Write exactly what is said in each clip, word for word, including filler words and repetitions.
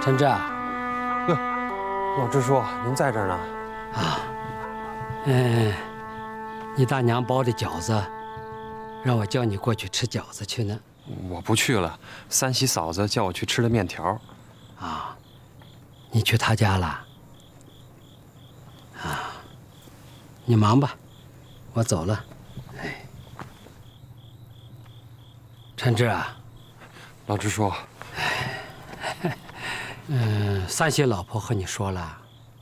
陈志啊， 哟，老支书，您在这儿呢？ 啊，嗯，你大娘包的饺子，让我叫你过去吃饺子去呢。 我不去了，三喜嫂子叫我去吃的面条。 啊，你去她家了？啊，你忙吧，我走了。哎，陈志啊， 老支书， 嗯，三喜老婆和你说了。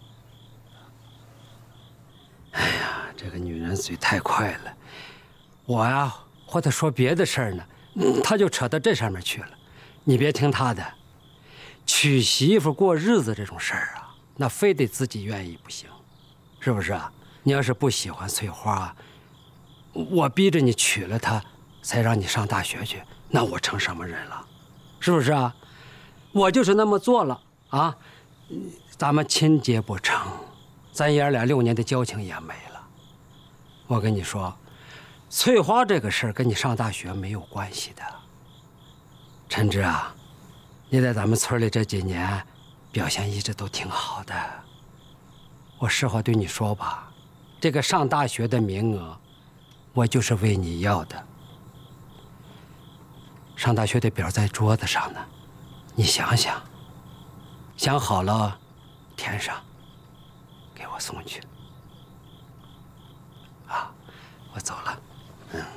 哎呀，这个女人嘴太快了，我呀和她说别的事儿呢，嗯，她就扯到这上面去了。你别听她的，娶媳妇过日子这种事儿啊，那非得自己愿意不行，是不是啊？你要是不喜欢翠花，我逼着你娶了她，才让你上大学去，那我成什么人了？是不是啊？我就是那么做了啊，咱们亲结不成，咱爷俩六年的交情也没了。我跟你说，翠花这个事儿跟你上大学没有关系的。陈志啊，你在咱们村里这几年表现一直都挺好的。我实话对你说吧，这个上大学的名额，我就是为你要的。上大学的表在桌子上呢，你想想，想好了，填上，给我送去。啊，我走了。嗯。